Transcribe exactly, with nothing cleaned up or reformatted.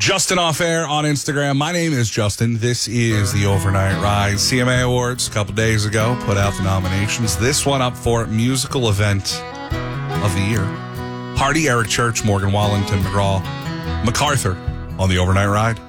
Justin Off Air on Instagram. My name is Justin. This is the Overnight Ride. C M A Awards a couple days ago put out the nominations. This one up for Musical Event of the Year. Hardy, Eric Church, Morgan Wallen, Tim McGraw, MacArthur on the Overnight Ride.